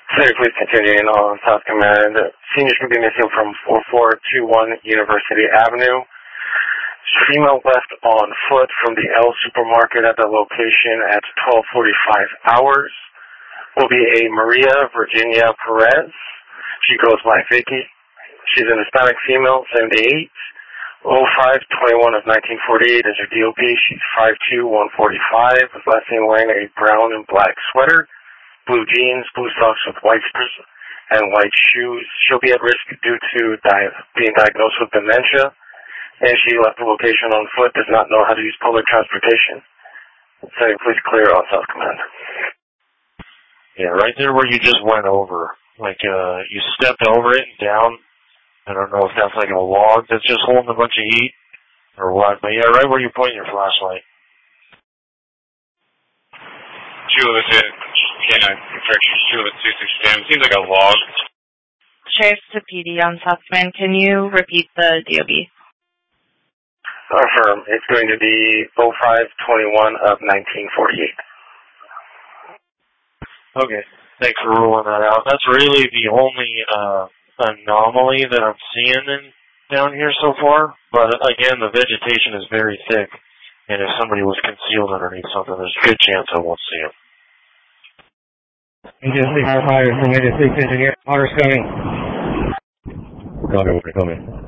Sorry, please continuing on South Command. Seniors can be missing from 4421 University Avenue. Female left on foot from the L Supermarket at the location at 12:45 hours. Will be a Maria Virginia Perez. She goes by Vicky. She's an Hispanic female, 78. 05/21 of 1948 is her DOP. She's 5'2", 145. Was last seen wearing a brown and black sweater, blue jeans, blue socks with white spurs, and white shoes. She'll be at risk due to being diagnosed with dementia, and she left the location on foot, does not know how to use public transportation. So please clear on South Command. Yeah, right there where you just went over. Like, you stepped over it and down. I don't know if that's like a log that's just holding a bunch of heat or what, but yeah, right where you point your flashlight. Julius, Julius 267. Seems like a log. Sheriff's to PD on South Command. Can you repeat the DOB? Affirm. It's going to be 05/21 of 1948. Okay, thanks for ruling that out. That's really the only anomaly that I'm seeing down here so far. But again, the vegetation is very thick, and if somebody was concealed underneath something, there's a good chance I won't see them. Agency Firefighters from Agency Engineer. Water's coming. Copy, come in.